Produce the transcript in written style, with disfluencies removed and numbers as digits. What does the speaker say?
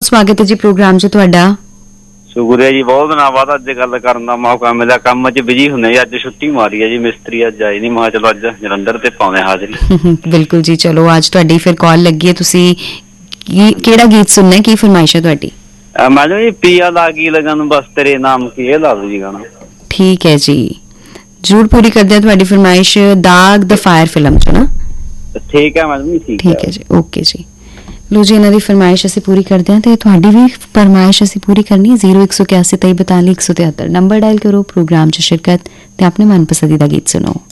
ਸਵਾਗਤ ਹੈ ਜੀ ਪ੍ਰੋਗਰਾਮ 'ਚ ਤੁਹਾਡਾ। ਸ਼ੁਕਰੀਆ ਜੀ, ਬਹੁਤ ਦਿਨਾਂ ਬਾਅਦ ਅੱਜ ਗੱਲ ਕਰਨ ਦਾ ਮੌਕਾ ਮਿਲਿਆ। ਕੰਮ 'ਚ ਬਿਜੀ ਹੁੰਦੇ ਜੀ, ਅੱਜ ਛੁੱਟੀ ਮਾਰੀ ਹੈ ਜੀ, ਮਿਸਤਰੀ ਅੱਜ ਆਏ ਨਹੀਂ। ਮੈਂ ਚਲੋ ਅੱਜ ਜਲੰਧਰ ਤੇ ਪਾਉਂਦੇ ਹਾਜ਼ਰੀ। ਬਿਲਕੁਲ ਜੀ, ਚਲੋ ਅੱਜ ਤੁਹਾਡੀ ਫਿਰ ਕਾਲ ਲੱਗੀ ਹੈ। ਤੁਸੀਂ ਕਿਹੜਾ ਗੀਤ ਸੁਣਨਾ, ਕੀ ਫਰਮਾਇਸ਼ ਹੈ ਤੁਹਾਡੀ? ਮੈਡਮ ਜੀ ਪੀਆ ਲਾਗੀ ਲਗਨ ਬਸ ਤੇਰੇ ਨਾਮ ਕੀ, ਇਹ ਲਾ ਦਿਓ ਜੀ ਗਾਣਾ। ਠੀਕ ਹੈ ਜੀ, ਜ਼ਰੂਰ ਪੂਰੀ ਕਰਦੇ ਹਾਂ ਤੁਹਾਡੀ ਫਰਮਾਇਸ਼। ਦਾਗ ਦ ਫਾਇਰ ਫਿਲਮ 'ਚ ਨਾ। ਠੀਕ ਹੈ ਮੈਡਮ ਜੀ, ਠੀਕ ਹੈ ਜੀ, ਓਕੇ ਜੀ। ਲੋ ਜੀ, ਇਹਨਾਂ ਦੀ ਫਰਮਾਇਸ਼ ਅਸੀਂ ਪੂਰੀ ਕਰਦੇ ਹਾਂ ਤੇ ਤੁਹਾਡੀ ਵੀ ਫਰਮਾਇਸ਼ ਅਸੀਂ ਪੂਰੀ ਕਰਨੀ ਹੈ। 0181 43 42 173 ਨੰਬਰ ਡਾਇਲ ਕਰੋ, ਪ੍ਰੋਗਰਾਮ 'ਚ ਸ਼ਿਰਕਤ ਤੇ ਆਪਣੇ ਮਨਪਸੰਦੀਦਾ ਗੀਤ ਸੁਣੋ।